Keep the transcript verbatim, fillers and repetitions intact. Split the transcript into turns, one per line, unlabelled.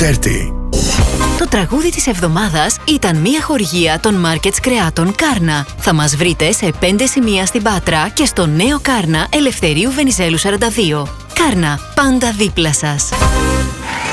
τριάντα.
Το τραγούδι της εβδομάδας ήταν μια χορηγία των Markets Κρεάτων Κάρνα. Θα μας βρείτε σε πέντε σημεία στην Πάτρα και στο νέο Κάρνα Ελευθερίου Βενιζέλου σαράντα δύο. Κάρνα, πάντα δίπλα σας.